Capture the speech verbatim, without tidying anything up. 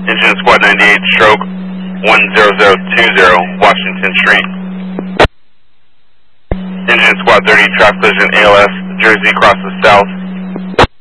Engine Squad ninety-eight, stroke one zero zero two zero, Washington Street. Engine Squad thirty, traffic collision A L S, Jersey crosses south,